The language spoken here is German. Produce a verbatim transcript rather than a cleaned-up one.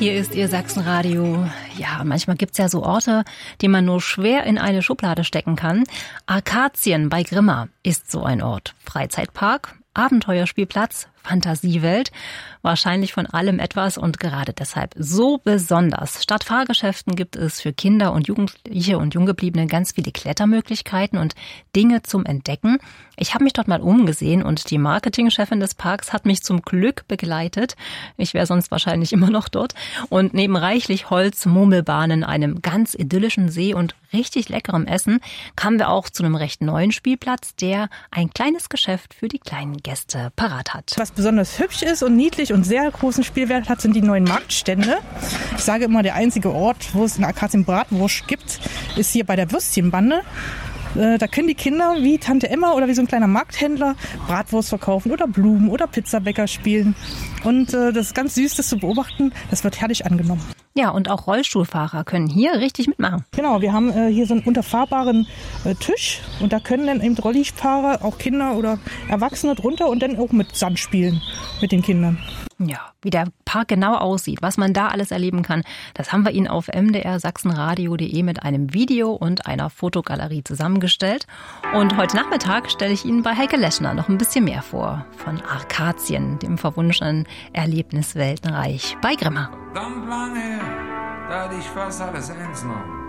Hier ist Ihr Sachsenradio. Ja, manchmal gibt's ja so Orte, die man nur schwer in eine Schublade stecken kann. Arkazien bei Grimma ist so ein Ort. Freizeitpark, Abenteuerspielplatz, Fantasiewelt. Wahrscheinlich von allem etwas und gerade deshalb so besonders. Statt Fahrgeschäften gibt es für Kinder und Jugendliche und Junggebliebene ganz viele Klettermöglichkeiten und Dinge zum Entdecken. Ich habe mich dort mal umgesehen und die Marketingchefin des Parks hat mich zum Glück begleitet. Ich wäre sonst wahrscheinlich immer noch dort. Und neben reichlich Holz, Murmelbahnen, einem ganz idyllischen See und richtig leckerem Essen kamen wir auch zu einem recht neuen Spielplatz, der ein kleines Geschäft für die kleinen Gäste parat hat. Was besonders hübsch ist und niedlich und sehr großen Spielwert hat, sind die neuen Marktstände. Ich sage immer, der einzige Ort, wo es in Arkazien Bratwurst gibt, ist hier bei der Würstchenbande. Da können die Kinder wie Tante Emma oder wie so ein kleiner Markthändler Bratwurst verkaufen oder Blumen oder Pizzabäcker spielen. Und äh, das ist ganz süß, das zu beobachten. Das wird herrlich angenommen. Ja, und auch Rollstuhlfahrer können hier richtig mitmachen. Genau, wir haben äh, hier so einen unterfahrbaren äh, Tisch und da können dann eben Rollifahrer, auch Kinder oder Erwachsene drunter und dann auch mit Sand spielen mit den Kindern. Ja, wie der Park genau aussieht, was man da alles erleben kann, das haben wir Ihnen auf m d r sachsenradio punkt d e mit einem Video und einer Fotogalerie zusammengestellt. Und heute Nachmittag stelle ich Ihnen bei Heike Leschner noch ein bisschen mehr vor von Arkazien, dem verwunschenen Erlebnisweltenreich bei Grimma. Verdammt lange, da hatte ich fast alles eins noch.